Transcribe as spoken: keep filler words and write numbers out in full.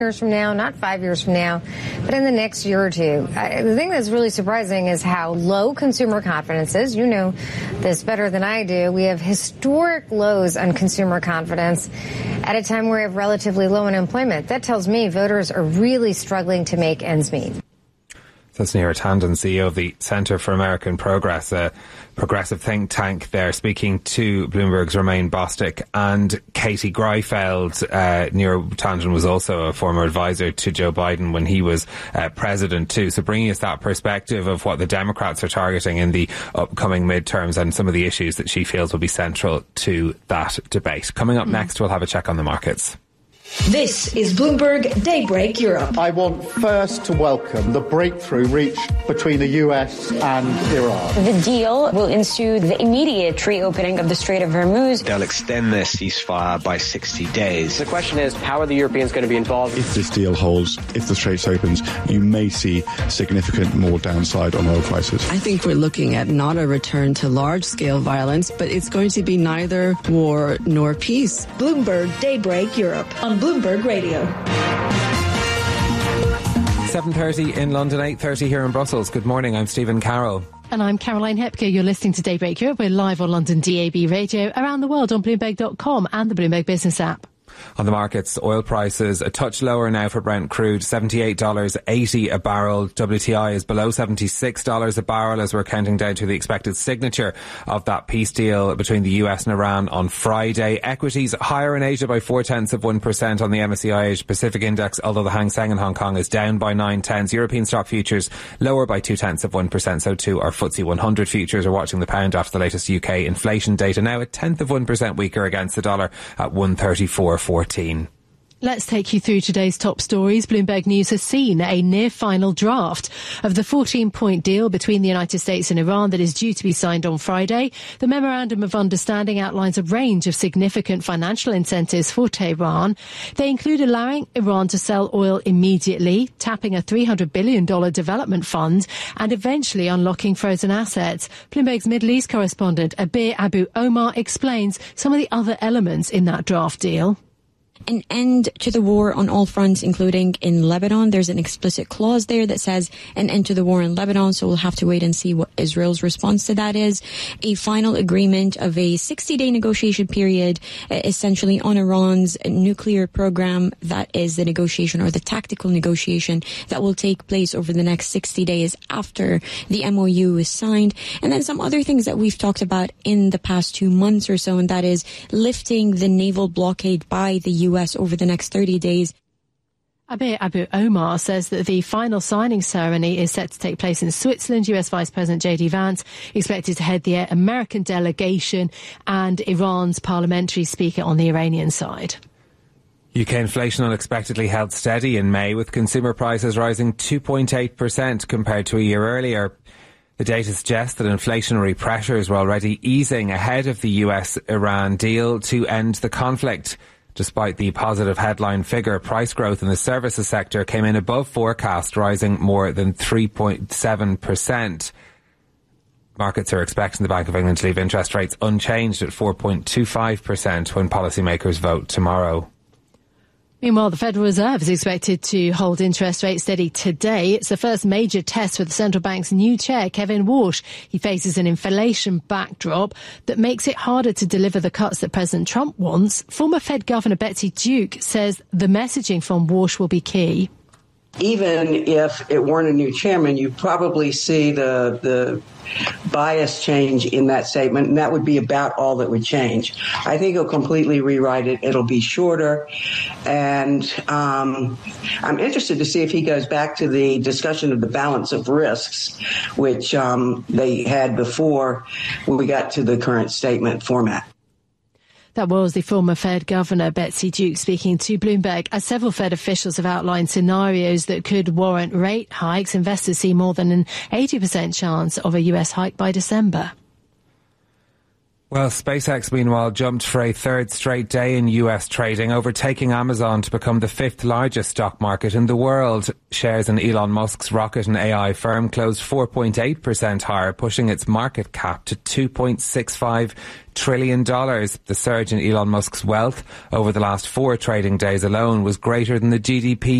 years from now, not five years from now, but in the next year or two. I, the thing that's really surprising is how low consumer confidence is. You know this better than I do. We have historic lows on consumer confidence at a time where we have relatively low unemployment. That tells me voters are really struggling to make ends meet. That's Neera Tanden, C E O of the Centre for American Progress, a progressive think tank there, speaking to Bloomberg's Romaine Bostick and Katie Greifeld. Uh, Neera Tanden was also a former advisor to Joe Biden when he was uh, president too. So bringing us that perspective of what the Democrats are targeting in the upcoming midterms and some of the issues that she feels will be central to that debate. Coming up mm. next, we'll have a check on the markets. This is Bloomberg Daybreak Europe. I want first to welcome the breakthrough reached between the U S and Iran. The deal will ensue the immediate reopening of the Strait of Hormuz. They'll extend this ceasefire by sixty days. The question is, how are the Europeans going to be involved? If this deal holds, if the Straits opens, you may see significant more downside on oil prices. I think we're looking at not a return to large-scale violence, but it's going to be neither war nor peace. Bloomberg Daybreak Europe on Bloomberg Radio. seven thirty in London, eight thirty here in Brussels. Good morning, I'm Stephen Carroll. And I'm Caroline Hepker. You're listening to Daybreak Europe. We're live on London D A B radio, around the world on Bloomberg dot com and the Bloomberg Business app. On the markets, oil prices a touch lower now for Brent crude, seventy-eight dollars eighty a barrel. W T I is below seventy-six dollars a barrel as we're counting down to the expected signature of that peace deal between the U S and Iran on Friday. Equities higher in Asia by four tenths of one percent on the M S C I Asia Pacific Index, although the Hang Seng in Hong Kong is down by nine tenths. European stock futures lower by two tenths of one percent. So too our F T S E one hundred futures are watching the pound after the latest U K inflation data, now a tenth of one percent weaker against the dollar at one thirty-four fourteen. Let's take you through today's top stories. Bloomberg News has seen a near-final draft of the fourteen-point deal between the United States and Iran that is due to be signed on Friday. The Memorandum of Understanding outlines a range of significant financial incentives for Tehran. They include allowing Iran to sell oil immediately, tapping a three hundred billion dollars development fund, and eventually unlocking frozen assets. Bloomberg's Middle East correspondent Abir Abu Omar explains some of the other elements in that draft deal. An end to the war on all fronts, including in Lebanon. There's an explicit clause there that says an end to the war in Lebanon, so we'll have to wait and see what Israel's response to that is. A final agreement of a sixty-day negotiation period, essentially on Iran's nuclear program. That is the negotiation or the tactical negotiation that will take place over the next sixty days after the M O U is signed. And then some other things that we've talked about in the past two months or so, and that is lifting the naval blockade by the U S U S over the next thirty days. Abir Abu Omar says that the final signing ceremony is set to take place in Switzerland. U S Vice President J D Vance expected to head the American delegation and Iran's parliamentary speaker on the Iranian side. U K inflation unexpectedly held steady in May, with consumer prices rising two point eight percent compared to a year earlier. The data suggests that inflationary pressures were already easing ahead of the U S Iran deal to end the conflict. Despite the positive headline figure, price growth in the services sector came in above forecast, rising more than three point seven percent. Markets are expecting the Bank of England to leave interest rates unchanged at four point two five percent when policymakers vote tomorrow. Meanwhile, the Federal Reserve is expected to hold interest rates steady today. It's the first major test for the central bank's new chair, Kevin Warsh. He faces an inflation backdrop that makes it harder to deliver the cuts that President Trump wants. Former Fed Governor Betsy Duke says the messaging from Warsh will be key. Even if it weren't a new chairman, you probably see the the bias change in that statement, and that would be about all that would change. I think he'll completely rewrite it. It'll be shorter, and um, I'm interested to see if he goes back to the discussion of the balance of risks, which um, they had before when we got to the current statement format. That was the former Fed Governor Betsy Duke speaking to Bloomberg. As several Fed officials have outlined scenarios that could warrant rate hikes, investors see more than an eighty percent chance of a U S hike by December. Well, SpaceX, meanwhile, jumped for a third straight day in U S trading, overtaking Amazon to become the fifth largest stock market in the world. Shares in Elon Musk's rocket and A I firm closed four point eight percent higher, pushing its market cap to two point six five trillion dollars. The surge in Elon Musk's wealth over the last four trading days alone was greater than the G D P